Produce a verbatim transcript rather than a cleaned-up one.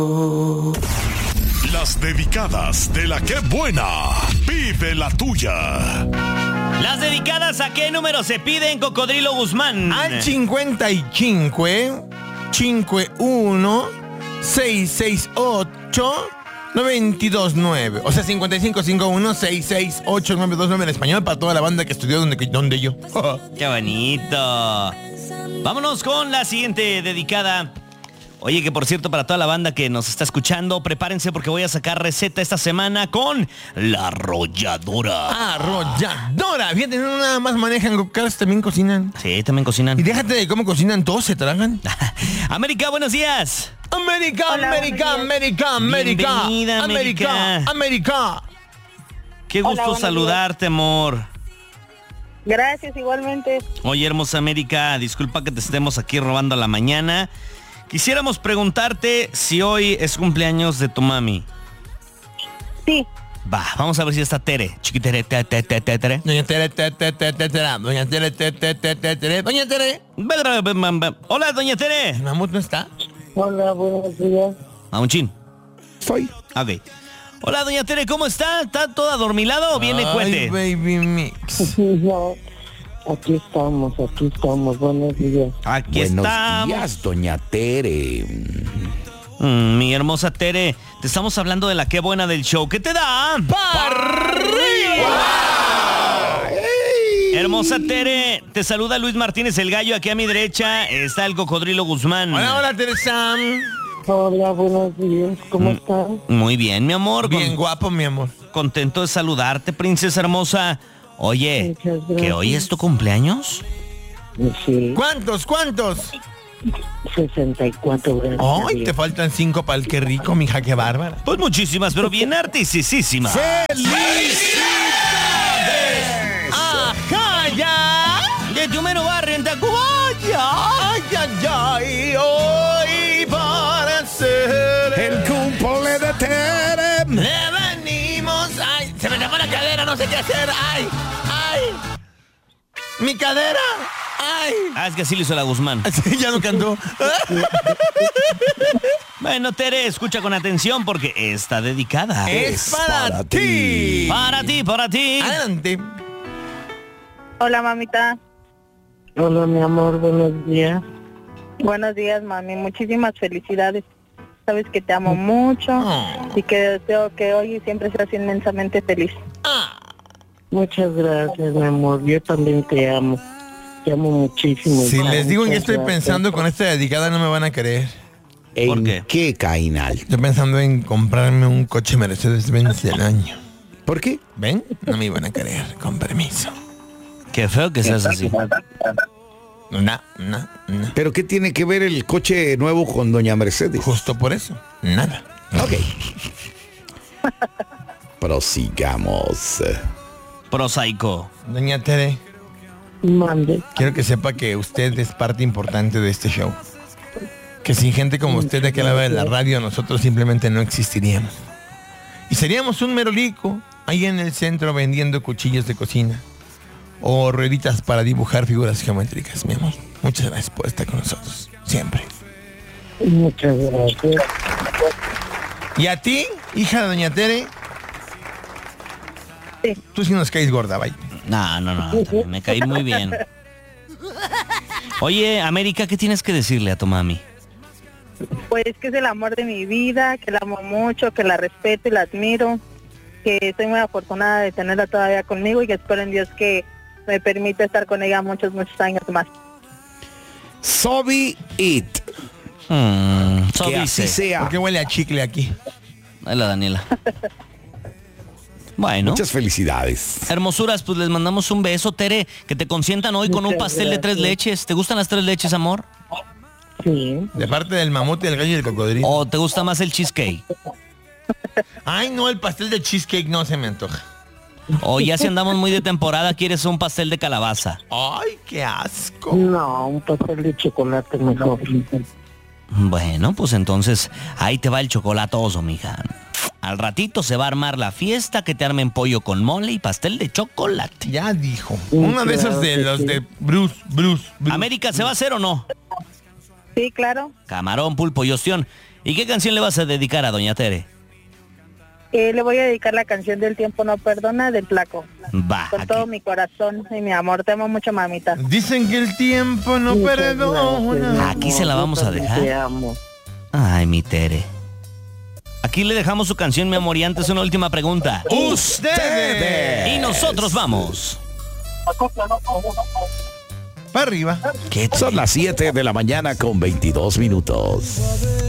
Las dedicadas de la que buena. Pide la tuya. Las dedicadas a qué número se piden, Cocodrilo Guzmán. Al cincuenta y cinco, cincuenta y uno, seiscientos sesenta y ocho, noventa y dos nueve. O sea, cincuenta y cinco, cincuenta y uno, seiscientos sesenta y ocho, noventa y dos nueve en español para toda la banda que estudió donde, donde yo. ¡Qué bonito! Vámonos con la siguiente dedicada. Oye, que por cierto, para toda la banda que nos está escuchando, prepárense porque voy a sacar receta esta semana con la arrolladora. Arrolladora. Fíjate, no nada más manejan go-karts, también cocinan. Sí, también cocinan. Y déjate de cómo cocinan, todos se tragan. América, buenos días. América, Hola, América, América, América. Bienvenida, América. América, América. Qué gusto buenos saludarte, amor. Gracias, igualmente. Oye, hermosa América, disculpa que te estemos aquí robando la mañana. Quisiéramos preguntarte si hoy es cumpleaños de tu mami. Sí. Va, vamos a ver si está Tere. Chiquitere, tere, tere, tere, tere. Doña Tere, tere, tere, tere, tere. Doña Tere, tere, tere, tere, tere. Doña Tere. Hola, doña Tere. ¿El mamut no está? Hola, buenos días. Mamuchín. Soy. Ok. Hola, doña Tere, ¿cómo está? ¿Está toda adormilada o viene Ay, cuete? baby mix. No, aquí estamos, aquí estamos. Buenos días. Aquí Buenos estamos. días, doña Tere. Mm, mi hermosa Tere, te estamos hablando de la qué buena del show. ¿Qué te da? ¡Para arriba! Hermosa Tere, te saluda Luis Martínez el Gallo. Aquí a mi derecha está el Cocodrilo Guzmán. Hola, hola, Teresa. Hola, buenos días. ¿Cómo están? Muy bien, mi amor. Bien Con- guapo, mi amor. contento de saludarte, princesa hermosa. Oye, Muchas gracias. ¿que hoy es tu cumpleaños? Sí, ¿Cuántos, cuántos? sesenta y cuatro, gracias. Ay, te faltan cinco para el que rico, mija, qué bárbara. Pues muchísimas, pero bien artisísimas. ¡Ajá, ya! De tu mero barrio en Tacubaya. ¡Ay, ay, ay! Hoy para hacer El cumple de Tere. le venimos. ¡Ay! Se me tapó la cadera, no sé qué hacer. ¡Ay! ¡Ay! ¡Mi cadera! ¡Ay! Ah, es que así lo hizo la Guzmán. Sí, ya no cantó. Bueno, Tere, escucha con atención porque está dedicada. Es para, para ti. Para ti, para ti. Adelante. Hola, mamita. Hola, mi amor, buenos días. Buenos días, mami. Muchísimas felicidades. Sabes que te amo mucho Oh. y que deseo que hoy y siempre seas inmensamente feliz. Ah. Muchas gracias, mi amor. Yo también te amo. Te amo muchísimo. Si les digo en qué Muchas estoy gracias. pensando con esta dedicada, no me van a creer. ¿En ¿Por qué? qué, Cainal? Estoy pensando en comprarme un coche Mercedes-Benz del año. ¿Por qué? ¿Ven? No me iban a creer, con permiso. Qué feo que seas así. No, no, no. ¿Pero qué tiene que ver el coche nuevo con doña Mercedes? Justo por eso. Nada. Ok. Prosigamos. Prosaico. Doña Tere, Mande. quiero que sepa que usted es parte importante de este show. Que sin gente como usted de aquel lado de la radio, nosotros simplemente no existiríamos. Y seríamos un merolico ahí en el centro vendiendo cuchillos de cocina. O rueditas para dibujar figuras geométricas, mi amor. Muchas gracias por estar con nosotros. Siempre. Muchas gracias. Y a ti, hija de doña Tere, Sí. tú sí nos caes gorda, bye. No, no, no. también me caí muy bien. Oye, América, ¿qué tienes que decirle a tu mami? Pues que es el amor de mi vida, que la amo mucho, que la respeto y la admiro, que estoy muy afortunada de tenerla todavía conmigo y que espero en Dios que me permita estar con ella muchos, muchos años más. So be it. Mm, so Que dice. así sea. ¿Por qué huele a chicle aquí? Ahí la Daniela. Bueno. Muchas felicidades. Hermosuras, pues les mandamos un beso, Tere, que te consientan hoy con un Muchas pastel de tres gracias. leches. ¿Te gustan las tres leches, amor? Sí. De parte del mamut, del gallo y del cocodrilo. ¿O te gusta más el cheesecake? Ay, no, el pastel de cheesecake no se me antoja. ¿O ya si andamos muy de temporada quieres un pastel de calabaza? Ay, qué asco. No, un pastel de chocolate mejor. Bueno, pues entonces ahí te va el chocolatoso, mija. Al ratito se va a armar la fiesta, que te armen pollo con mole y pastel de chocolate. Ya dijo. Una de esas de los de Bruce, Bruce, Bruce. ¿América se va a hacer o no? Sí, claro. Camarón, pulpo y ostión. ¿Y qué canción le vas a dedicar a doña Tere? Eh, le voy a dedicar la canción del Tiempo No Perdona del Flaco. Va. Con aquí. todo mi corazón y mi amor. Te amo mucho, mamita. Dicen que el tiempo no Muchas perdona. gracias, Aquí se la amor. vamos Yo a también dejar. Te amo. Ay, mi Tere. Aquí le dejamos su canción, mi amor, y antes una última pregunta. Ustedes. Y nosotros vamos. Para arriba. ¿Qué Son las siete de la mañana con veintidós minutos.